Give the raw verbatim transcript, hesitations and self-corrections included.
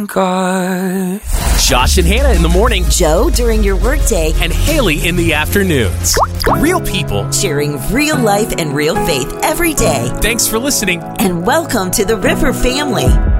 God. Josh and Hannah in the morning. Joe during your workday. And Haley in the afternoons. Real people. Sharing real life and real faith every day. Thanks for listening. And welcome to the River family.